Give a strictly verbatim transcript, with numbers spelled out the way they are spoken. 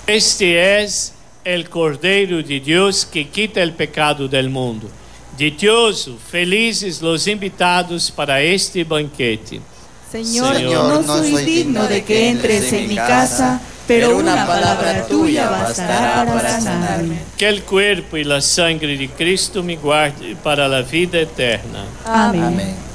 Este es el Cordero de Dios que quita el pecado del mundo. Dichoso, felices los invitados para este banquete. Señor, Señor, no soy digno de que entres en mi casa, pero una palabra tuya bastará para sanarme. Que el cuerpo y la sangre de Cristo me guarde para la vida eterna. Amén. Amén.